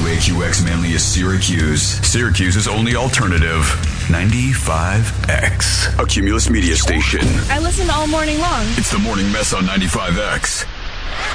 WAQX Manlius Syracuse. Syracuse's only alternative, 95X. A Cumulus media station. I listen all morning long. It's the Morning Mess on 95X.